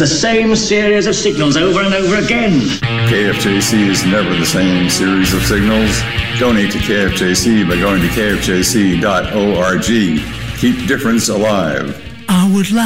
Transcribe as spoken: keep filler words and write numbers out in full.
the same series of signals over and over again. K F J C is never the same series of signals. Donate to K F J C by going to K F J C dot org. Keep difference alive. I would like